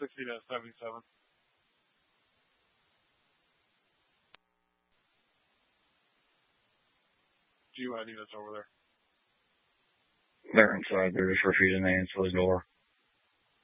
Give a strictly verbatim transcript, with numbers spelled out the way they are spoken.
sixty to seventy-seven. G Y D that's over there. They're inside. They're just refusing to answer the door.